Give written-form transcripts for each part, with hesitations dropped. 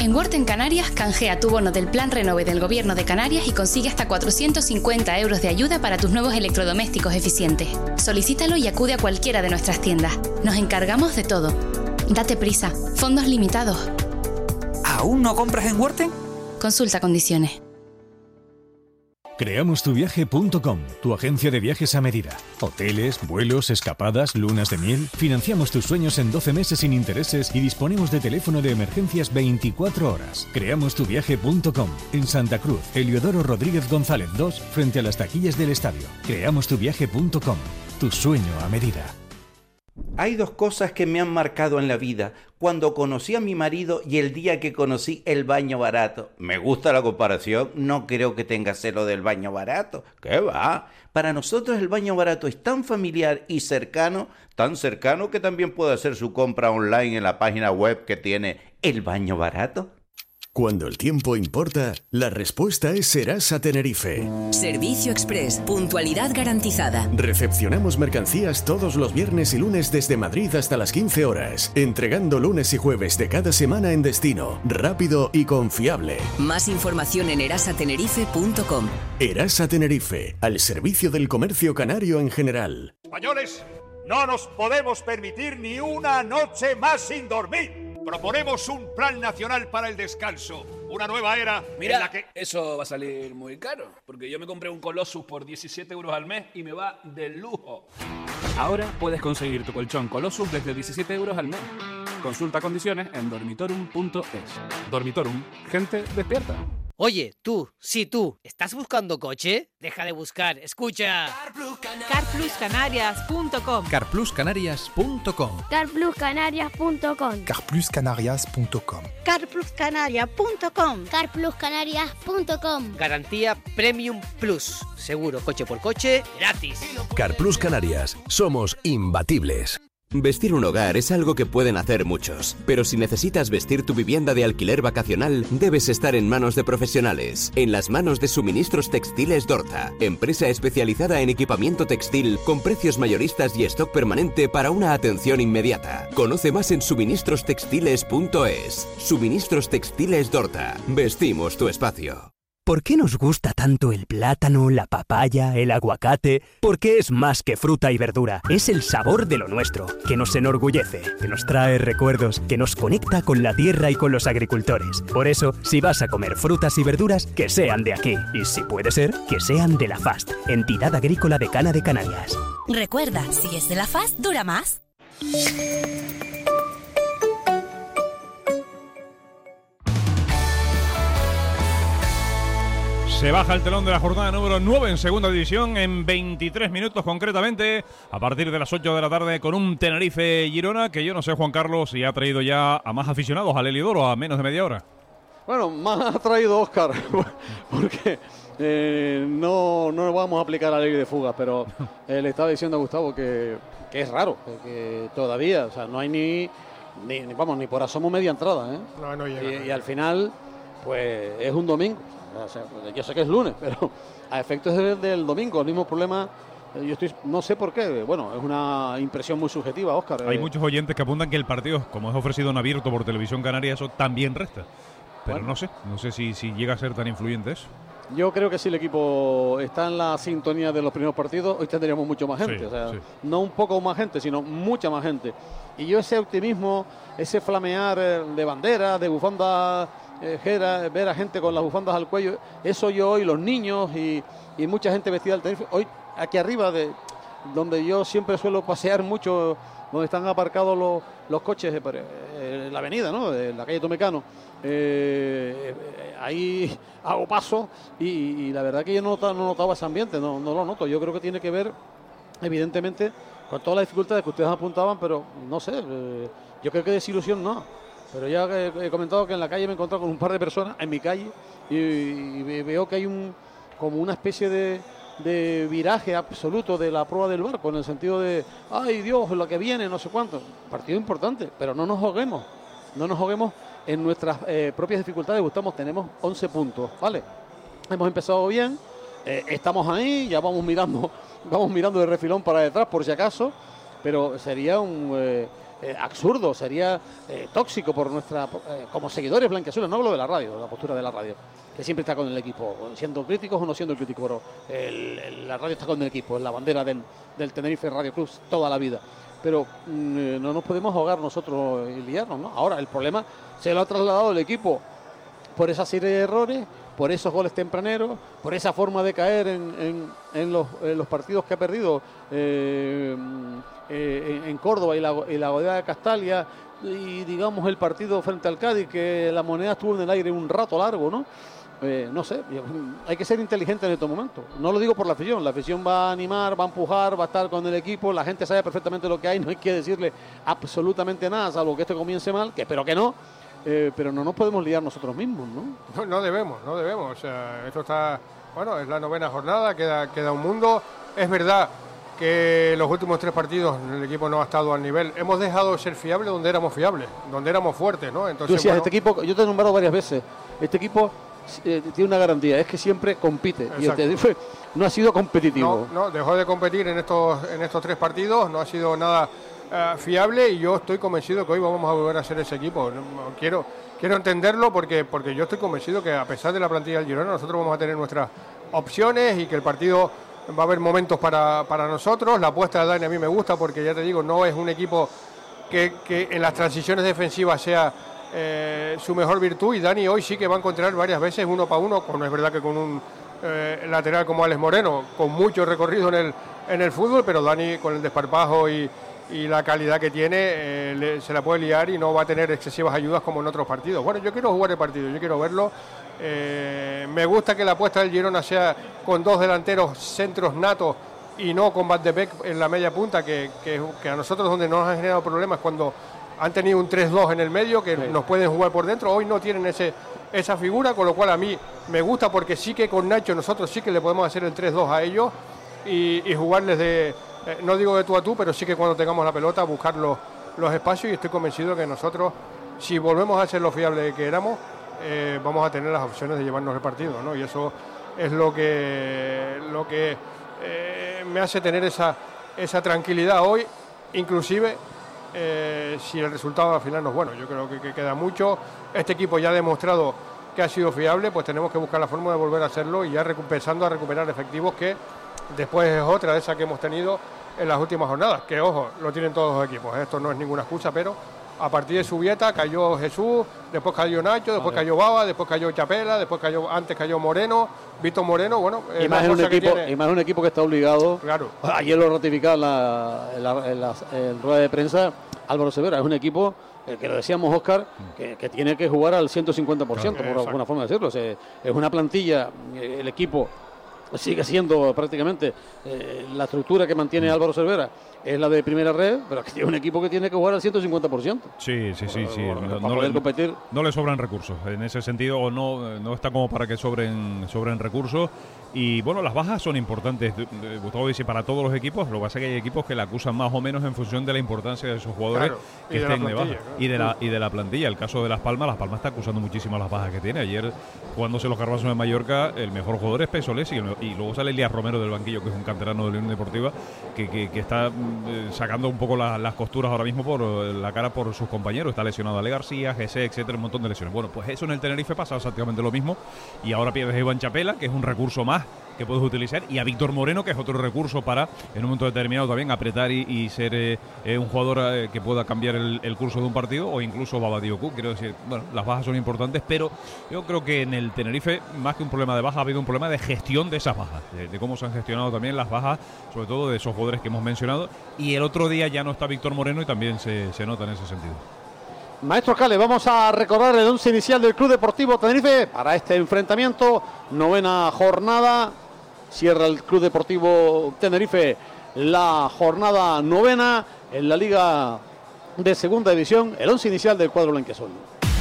En Worten Canarias, canjea tu bono del Plan Renove del Gobierno de Canarias y consigue hasta 450 euros de ayuda para tus nuevos electrodomésticos eficientes. Solicítalo y acude a cualquiera de nuestras tiendas. Nos encargamos de todo. Date prisa. Fondos limitados. ¿Aún no compras en Worten? Consulta condiciones. Creamostuviaje.com, tu agencia de viajes a medida. Hoteles, vuelos, escapadas, lunas de miel. Financiamos tus sueños en 12 meses sin intereses y disponemos de teléfono de emergencias 24 horas. Creamostuviaje.com, en Santa Cruz, Heliodoro Rodríguez González 2, frente a las taquillas del estadio. Creamostuviaje.com, tu sueño a medida. Hay dos cosas que me han marcado en la vida: cuando conocí a mi marido y el día que conocí el baño barato. Me gusta la comparación, no creo que tenga celo del baño barato. ¿Qué va? Para nosotros el baño barato es tan familiar y cercano, tan cercano que también puede hacer su compra online en la página web que tiene el baño barato. Cuando el tiempo importa, la respuesta es Serasa Tenerife. Servicio Express, puntualidad garantizada. Recepcionamos mercancías todos los viernes y lunes desde Madrid hasta las 15 horas, entregando lunes y jueves de cada semana en destino, rápido y confiable. Más información en erasatenerife.com. Erasa Tenerife, al servicio del comercio canario en general. Españoles, no nos podemos permitir ni una noche más sin dormir. Proponemos un plan nacional para el descanso, una nueva era. Mira, en la que... eso va a salir muy caro, porque yo me compré un Colossus por 17 euros al mes y me va de lujo. Ahora puedes conseguir tu colchón Colossus desde 17 euros al mes. Consulta condiciones en dormitorum.es. Dormitorum, gente despierta. Oye, tú, ¿estás buscando coche? Deja de buscar, escucha. Carpluscanarias.com. Carpluscanarias.com. Carpluscanarias.com. Carpluscanarias.com. Carpluscanarias.com. Carpluscanarias.com. Garantía Premium Plus. Seguro coche por coche, gratis. Carplus Canarias. Somos imbatibles. Vestir un hogar es algo que pueden hacer muchos, pero si necesitas vestir tu vivienda de alquiler vacacional, debes estar en manos de profesionales, en las manos de Suministros Textiles Dorta, empresa especializada en equipamiento textil con precios mayoristas y stock permanente para una atención inmediata. Conoce más en suministrostextiles.es. Suministros Textiles Dorta. Vestimos tu espacio. ¿Por qué nos gusta tanto el plátano, la papaya, el aguacate? Porque es más que fruta y verdura. Es el sabor de lo nuestro, que nos enorgullece, que nos trae recuerdos, que nos conecta con la tierra y con los agricultores. Por eso, si vas a comer frutas y verduras, que sean de aquí. Y si puede ser, que sean de la FAST, Entidad Agrícola Decana de Canarias. Recuerda, si es de la FAST, dura más. Se baja el telón de la jornada número 9 en segunda división en 23 minutos concretamente, a partir de las 8 de la tarde con un Tenerife-Girona que yo no sé, Juan Carlos, si ha traído ya a más aficionados al Heliodoro a menos de media hora. Bueno, más ha traído Óscar, porque no vamos a aplicar la ley de fugas, pero le estaba diciendo a Gustavo que es raro, que todavía, o sea, no hay ni por asomo media entrada, ¿eh? No llega. Y al final, pues es un domingo. O sea, yo sé que es lunes, pero a efectos del domingo, el mismo problema. No sé por qué, bueno, es una impresión muy subjetiva, Óscar. Hay muchos oyentes que apuntan que el partido, como es ofrecido en abierto por Televisión Canaria, eso también resta. Pero bueno, no sé si llega a ser tan influyente eso. Yo creo que si el equipo está en la sintonía de los primeros partidos, hoy tendríamos mucho más gente. Sí, o sea, sí. No un poco más gente, sino mucha más gente. Y yo ese optimismo, ese flamear de bandera, de bufanda, ver a gente con las bufandas al cuello, eso yo hoy, los niños y mucha gente vestida del Tenerife, hoy aquí arriba, donde yo siempre suelo pasear mucho, donde están aparcados los coches, la avenida, ¿no? De la calle Tomecano, ahí hago paso y la verdad que yo no notaba ese ambiente, no lo noto. Yo creo que tiene que ver, evidentemente, con todas las dificultades que ustedes apuntaban, pero no sé, yo creo que desilusión no. Pero ya he comentado que en la calle me he encontrado con un par de personas, en mi calle, y veo que hay como una especie de viraje absoluto de la prueba del barco, en el sentido de, ay Dios, lo que viene, no sé cuánto. Partido importante, pero no nos ahoguemos en nuestras propias dificultades. Tenemos 11 puntos, ¿vale? Hemos empezado bien, estamos ahí, ya vamos mirando de refilón para detrás por si acaso, pero sería absurdo, sería tóxico por como seguidores blanquiazules. No hablo de la radio, la postura de la radio, que siempre está con el equipo, siendo críticos o no siendo críticos, pero la radio está con el equipo, es la bandera del Tenerife Radio Club toda la vida. Pero no nos podemos ahogar nosotros y liarnos, ¿no? Ahora, el problema se lo ha trasladado el equipo por esa serie de errores, por esos goles tempraneros, por esa forma de caer en los partidos que ha perdido en Córdoba y la goleada de Castalia, y digamos el partido frente al Cádiz, que la moneda estuvo en el aire un rato largo, ¿no? No sé, hay que ser inteligente en estos momentos. No lo digo por la afición va a animar, va a empujar, va a estar con el equipo, la gente sabe perfectamente lo que hay, no hay que decirle absolutamente nada, salvo que esto comience mal, que espero que no, pero no nos podemos liar nosotros mismos, ¿no? No debemos, o sea, esto está, bueno, es la 9ª jornada, queda un mundo. Es verdad que los últimos 3 partidos el equipo no ha estado al nivel, hemos dejado de ser fiables donde éramos fiables, donde éramos fuertes, ¿no? Entonces, tú decías, este equipo, yo te he nombrado varias veces, este equipo tiene una garantía, es que siempre compite. Exacto. Y el Tenerife no ha sido competitivo. No, dejó de competir en estos 3 partidos, no ha sido nada fiable, y yo estoy convencido que hoy vamos a volver a ser ese equipo. Quiero entenderlo porque yo estoy convencido que a pesar de la plantilla del Girona, nosotros vamos a tener nuestras opciones y que el partido va a haber momentos para nosotros. La apuesta de Dani a mí me gusta porque, ya te digo, no es un equipo que en las transiciones defensivas sea su mejor virtud, y Dani hoy sí que va a encontrar varias veces 1 para 1, no es verdad que con un lateral como Alex Moreno, con mucho recorrido en el fútbol, pero Dani con el desparpajo y la calidad que tiene se la puede liar y no va a tener excesivas ayudas como en otros partidos. Bueno, yo quiero jugar el partido, yo quiero verlo. Me gusta que la apuesta del Girona sea con 2 delanteros centros natos y no con Van de Beek en la media punta, que a nosotros donde nos han generado problemas cuando han tenido un 3-2 en el medio, que nos pueden jugar por dentro. Hoy no tienen esa figura, con lo cual a mí me gusta porque sí que con Nacho nosotros sí que le podemos hacer el 3-2 a ellos y jugarles no digo de tú a tú, pero sí que cuando tengamos la pelota buscar los espacios, y estoy convencido que nosotros, si volvemos a ser lo fiable que éramos, vamos a tener las opciones de llevarnos el partido, ¿no? Y eso es lo que me hace tener esa tranquilidad hoy, inclusive si el resultado al final no es bueno. Yo creo que queda mucho. Este equipo ya ha demostrado que ha sido fiable, pues tenemos que buscar la forma de volver a hacerlo y ya empezando a recuperar efectivos, que después es otra de esas que hemos tenido en las últimas jornadas, que ojo, lo tienen todos los equipos, esto no es ninguna excusa, pero a partir de Subieta cayó Jesús, después cayó Nacho, después cayó Baba, después cayó Chapela, antes cayó Moreno, Víctor Moreno, bueno, y más un equipo que está obligado. Claro. Ayer lo ratificaba en rueda de prensa Álvaro Cervera, es un equipo que lo decíamos, Óscar, que tiene que jugar al 150%, por alguna forma de decirlo. O sea, es una plantilla, el equipo sigue siendo prácticamente la estructura que mantiene Álvaro Cervera es la de primera red, pero que tiene un equipo que tiene que jugar al 150%. Sí. Para poder competir. No le sobran recursos en ese sentido, o no está como para que sobren recursos. Y bueno, las bajas son importantes. Gustavo dice para todos los equipos, lo que pasa es que hay equipos que la acusan más o menos en función de la importancia de esos jugadores que estén de baja. Claro. Y de la plantilla. El caso de Las Palmas está acusando muchísimo las bajas que tiene. Ayer, jugándose los Carvajos en Mallorca, el mejor jugador es Pesolés, y luego sale Elías Romero del banquillo, que es un canterano de la Unión Deportiva, que está sacando un poco las costuras ahora mismo por la cara por sus compañeros. Está lesionado Ale García, Gese, etcétera, un montón de lesiones. Bueno, pues eso en el Tenerife pasa exactamente lo mismo, y ahora pierdes a Iván Chapela, que es un recurso más que puedes utilizar, y a Víctor Moreno, que es otro recurso para en un momento determinado también apretar y ser un jugador que pueda cambiar el curso de un partido, o incluso Baba Diocú. Quiero decir, bueno, las bajas son importantes, pero yo creo que en el Tenerife, más que un problema de baja, ha habido un problema de gestión de esas bajas, de cómo se han gestionado también las bajas, sobre todo de esos jugadores que hemos mencionado, y el otro día ya no está Víctor Moreno y también se nota en ese sentido. Maestro Cale, vamos a recordar el once inicial del Club Deportivo Tenerife para este enfrentamiento, 9ª jornada. Cierra el Club Deportivo Tenerife la jornada 9ª en la Liga de Segunda División. El once inicial del cuadro blanquiazul.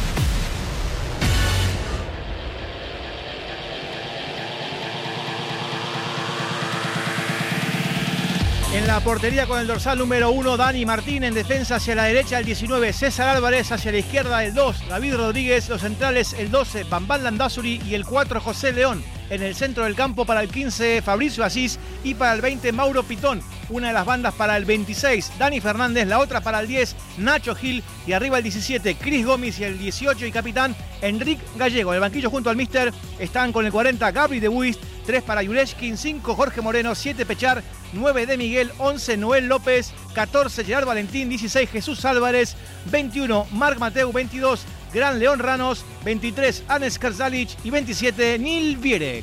En la portería con el dorsal número 1, Dani Martín. En defensa hacia la derecha el 19, César Álvarez. Hacia la izquierda el 2, David Rodríguez. Los centrales el 12, Bambán Landázuri, y el 4, José León. En el centro del campo para el 15, Fabricio Asís, y para el 20, Mauro Pitón. Una de las bandas para el 26, Dani Fernández, la otra para el 10, Nacho Gil, y arriba el 17, Cris Gómez, y el 18 y capitán, Enric Gallego. En el banquillo junto al míster están con el 40, Gabri de Buist, 3 para Yureshkin, 5 Jorge Moreno, 7 Pechar, 9 de Miguel, 11 Noel López, 14 Gerard Valentín, 16 Jesús Álvarez, 21 Marc Mateu, 22 Gran León Ranos, 23 Anes Karzalic y 27 Nil Vierek.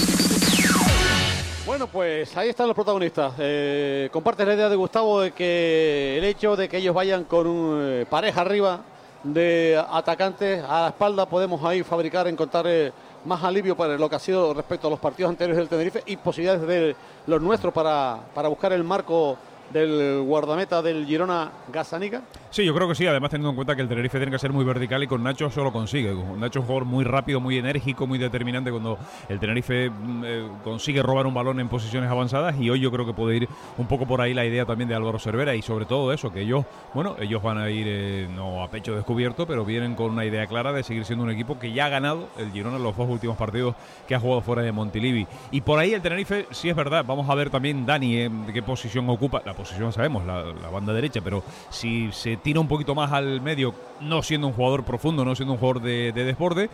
Bueno, pues ahí están los protagonistas. Compartes la idea de Gustavo de que el hecho de que ellos vayan con un pareja arriba de atacantes a la espalda, podemos ahí fabricar, encontrar más alivio para lo que ha sido respecto a los partidos anteriores del Tenerife y posibilidades de los nuestros para buscar el marco del guardameta del Girona, Gazzaniga. Sí, yo creo que sí, además teniendo en cuenta que el Tenerife tiene que ser muy vertical y con Nacho eso lo consigue. Nacho es un jugador muy rápido, muy enérgico, muy determinante cuando el Tenerife consigue robar un balón en posiciones avanzadas, y hoy yo creo que puede ir un poco por ahí la idea también de Álvaro Cervera, y sobre todo eso, que ellos van a ir no a pecho descubierto, pero vienen con una idea clara de seguir siendo un equipo que ya ha ganado el Girona en los 2 últimos partidos que ha jugado fuera de Montilivi. Y por ahí el Tenerife, sí es verdad, vamos a ver también Dani de qué posición ocupa. La posición sabemos, la banda derecha, pero si se tira un poquito más al medio, no siendo un jugador profundo, no siendo un jugador de desborde,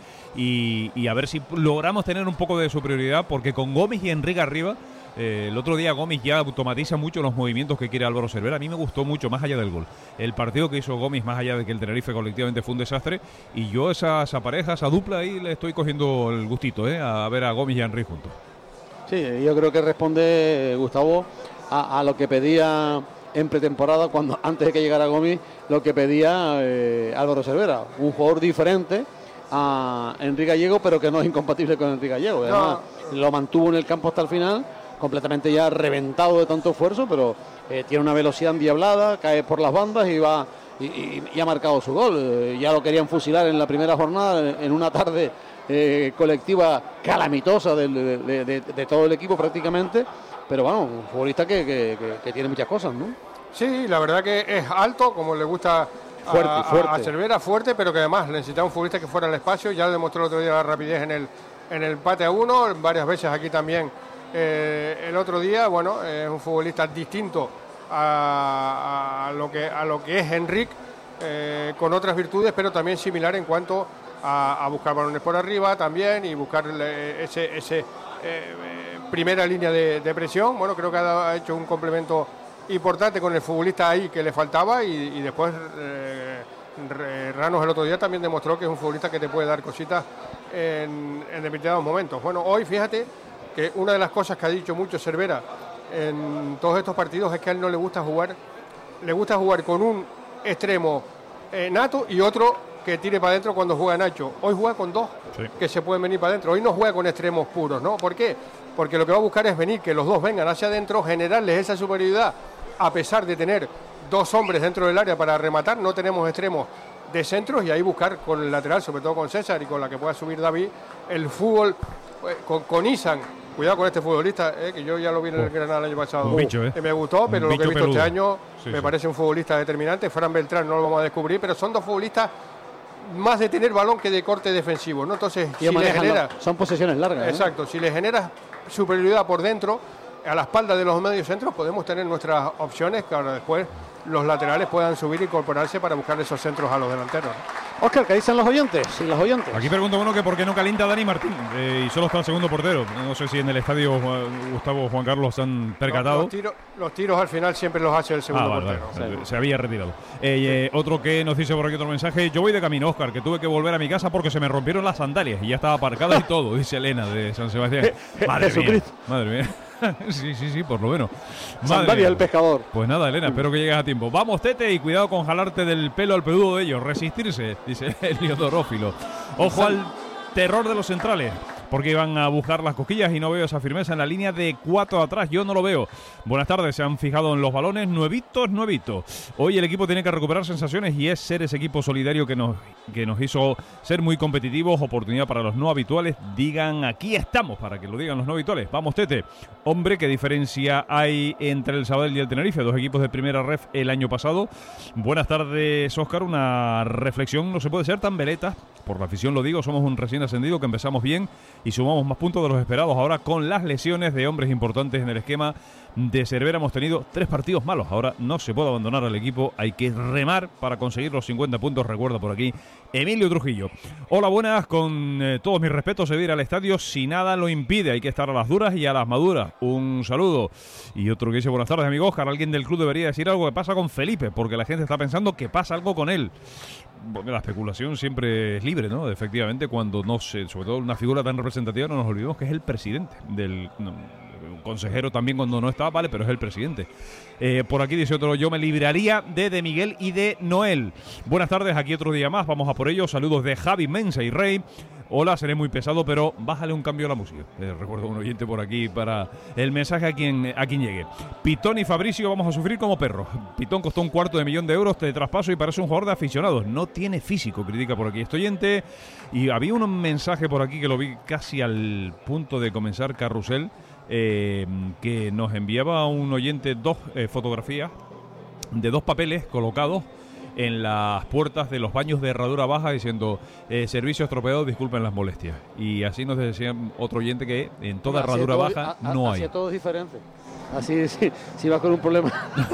y a ver si logramos tener un poco de superioridad, porque con Gómez y Enrique arriba, el otro día Gómez ya automatiza mucho los movimientos que quiere Álvaro Cervera. A mí me gustó mucho, más allá del gol, el partido que hizo Gómez, más allá de que el Tenerife colectivamente fue un desastre, y yo esa pareja, esa dupla ahí le estoy cogiendo el gustito, a ver a Gómez y a Enrique juntos. Sí, yo creo que responde Gustavo a lo que pedía en pretemporada, cuando antes de que llegara Gómez, lo que pedía Álvaro Cervera, un jugador diferente a Enrique Gallego, pero que no es incompatible con Enrique Gallego. Además, lo mantuvo en el campo hasta el final, completamente ya reventado de tanto esfuerzo, pero tiene una velocidad endiablada, cae por las bandas y va y ha marcado su gol. Ya lo querían fusilar en la primera jornada, en una tarde colectiva calamitosa de todo el equipo prácticamente. Pero bueno, un futbolista que tiene muchas cosas, ¿no? Sí, la verdad que es alto, como le gusta fuerte. A Cervera, fuerte, pero que además necesitaba un futbolista que fuera al espacio. Ya demostró el otro día la rapidez en el empate a 1, varias veces aquí también el otro día. Bueno, es un futbolista distinto a lo que es Enrique, con otras virtudes, pero también similar en cuanto a buscar balones por arriba también y buscar ese primera línea de presión. Bueno, creo que ha hecho un complemento importante con el futbolista ahí que le faltaba, y después Ranos el otro día también demostró que es un futbolista que te puede dar cositas en determinados momentos. Bueno, hoy fíjate que una de las cosas que ha dicho mucho Cervera en todos estos partidos es que a él no le gusta jugar con un extremo nato y otro que tire para adentro cuando juega Nacho. Hoy juega con 2 que se pueden venir para adentro. Hoy no juega con extremos puros, ¿no? ¿Por qué? Porque lo que va a buscar es venir, que los 2 vengan hacia adentro, generarles esa superioridad, a pesar de tener 2 hombres dentro del área para rematar. No tenemos extremos de centros, y ahí buscar con el lateral, sobre todo con César y con la que pueda subir David, el fútbol con Isan. Cuidado con este futbolista, que yo ya lo vi en el Granada el año pasado. Un bicho, me gustó, pero lo que he visto peludo este año me parece un futbolista determinante. Fran Beltrán no lo vamos a descubrir, pero son 2 futbolistas más de tener balón que de corte defensivo, ¿no? Entonces, si le genera, son posesiones largas. Exacto, si le generas superioridad por dentro, a la espalda de los medios centros, podemos tener nuestras opciones, que ahora después los laterales puedan subir e incorporarse para buscar esos centros a los delanteros. Óscar, ¿qué dicen los oyentes? ¿Y las oyentes? Aquí pregunta uno que por qué no calienta Dani Martín y solo está el segundo portero. No sé si en el estadio Gustavo, Juan Carlos se han percatado. Los tiros al final siempre los hace el segundo portero. Vale. Se había retirado. Otro que nos dice por aquí otro mensaje: yo voy de camino, Óscar, que tuve que volver a mi casa porque se me rompieron las sandalias y ya estaba aparcada y todo, dice Elena de San Sebastián. Madre mía. Sí, por lo menos. Sandalia del pescador. Pues nada, Elena, espero que llegues a tiempo. Vamos, Tete, y cuidado con jalarte del pelo al peludo de ellos. Resistirse, dice Heliodorófilo. Ojo al terror de los centrales, porque iban a buscar las cosquillas y no veo esa firmeza en la línea de 4 atrás. Yo no lo veo. Buenas tardes, se han fijado en los balones nuevitos. Hoy el equipo tiene que recuperar sensaciones y es ser ese equipo solidario que nos hizo ser muy competitivos. Oportunidad para los no habituales. Digan, aquí estamos, para que lo digan los no habituales. Vamos, Tete. Hombre, ¿qué diferencia hay entre el Sabadell y el Tenerife? 2 equipos de primera ref el año pasado. Buenas tardes, Óscar. Una reflexión, no se puede ser tan veleta. Por la afición lo digo, somos un recién ascendido que empezamos bien y sumamos más puntos de los esperados. Ahora con las lesiones de hombres importantes en el esquema de Cervera hemos tenido 3 partidos malos. Ahora no se puede abandonar al equipo, hay que remar para conseguir los 50 puntos. Recuerda por aquí Emilio Trujillo. Hola, buenas, con todos mis respetos, se va a ir al estadio si nada lo impide, hay que estar a las duras y a las maduras. Un saludo. Y otro que dice: buenas tardes, amigo Óscar, alguien del club debería decir algo que pasa con Felipe, porque la gente está pensando que pasa algo con él. Bueno, la especulación siempre es libre, ¿no? Efectivamente, cuando no sé, sobre todo una figura tan representativa, no nos olvidemos que es el presidente del... un consejero también cuando no está, vale, pero es el presidente. Por aquí dice otro: yo me libraría de Miguel y de Noel. Buenas tardes, aquí otro día más, vamos a por ello. Saludos de Javi, Mensa y Rey. Hola, seré muy pesado, pero bájale un cambio a la música. Recuerdo un oyente por aquí para el mensaje a quien llegue. Pitón y Fabricio vamos a sufrir como perros. Pitón costó $250,000 de traspaso y parece un jugador de aficionados. No tiene físico, critica por aquí este oyente. Y había un mensaje por aquí que lo vi casi al punto de comenzar Carrusel, que nos enviaba un oyente 2 fotografías de 2 papeles colocados en las puertas de los baños de herradura baja diciendo servicio estropeado, disculpen las molestias. Y así nos decía otro oyente que en toda herradura baja no hay. Así todo es diferente. Así, si vas con un problema.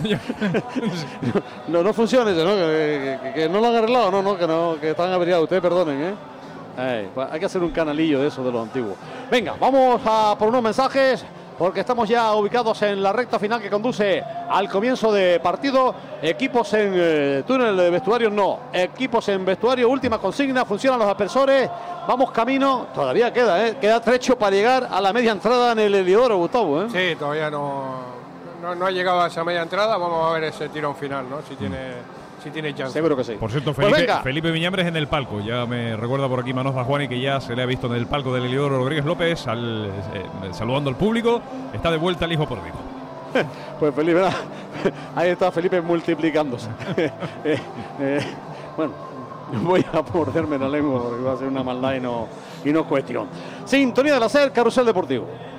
no funciona eso, ¿no? Que no lo han arreglado, que están averiados. Ustedes perdonen, pues hay que hacer un canalillo de eso, de los antiguos. Venga, vamos a por unos mensajes, porque estamos ya ubicados en la recta final que conduce al comienzo de partido. Equipos en túnel de vestuario, no. Equipos en vestuario, última consigna, funcionan los aspersores. Vamos camino, todavía queda trecho para llegar a la media entrada en el Heliodoro, Gustavo. Sí, todavía no ha llegado a esa media entrada. Vamos a ver ese tirón final, ¿no? Si tiene chance. Seguro que sí. Por cierto, Felipe Viñambres en el palco. Ya me recuerda por aquí Manoza Juani que ya se le ha visto en el palco del Heliodoro Rodríguez López, saludando al público. Está de vuelta el hijo pródigo. Pues Felipe, ahí está Felipe multiplicándose. Bueno, voy a morderme la lengua porque va a ser una maldad y no cuestión. Sintonía de la SER, Carrusel Deportivo.